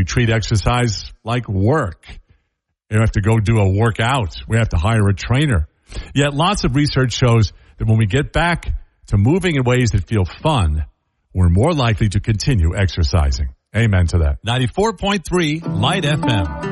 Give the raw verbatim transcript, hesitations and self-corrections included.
treat exercise like work. You have to go do a workout. We have to hire a trainer. Yet lots of research shows that when we get back to moving in ways that feel fun, we're more likely to continue exercising. Amen to that. ninety-four point three Light F M.